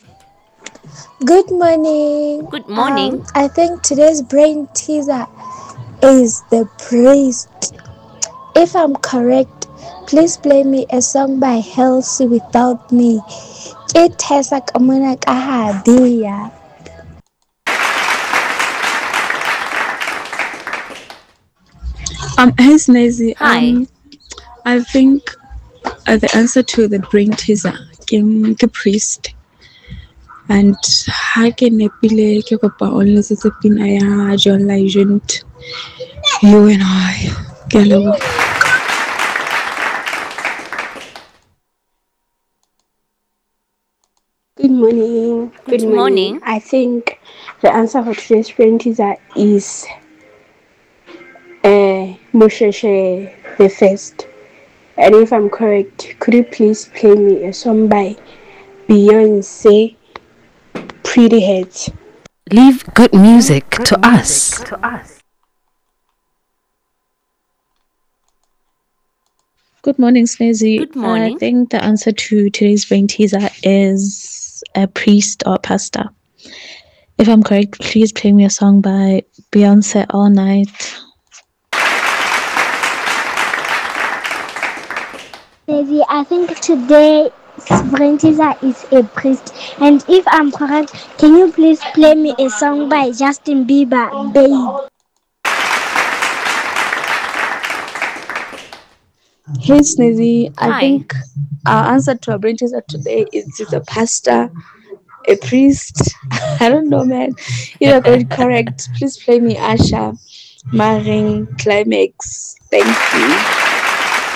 Good morning. Good morning. I think today's brain teaser is the priest. If I'm correct, please play me a song by Halsey Without Me. Ke Tessa ka mona ka hadiya. Hey Snazzy, Hi. I think the answer to the brain teaser ke priest. And ha ke nepile ke kopa o letsetse pina ya John Legend, You and I. Ke a leboha. Good morning. Good Good morning. morning. I think the answer for today's brain teaser is Musheshe the First. And if I'm correct, could you please play me a song by Beyonce, Pretty Heads? Leave good music to us. Good morning, Snazzy. Good I morning. think the answer to today's brain teaser is a priest or pastor. If I'm correct, please play me a song by Beyonce, All Night. Maybe I think today's brain teaser is a priest. And if I'm correct, can you please play me a song by Justin Bieber, Babe? Hey Snazzy, I Hi. think our answer to our brain teaser today is a pastor, a priest. I don't know, man. If I got it correct, please play me Asha, Maring, Climax. Thank you.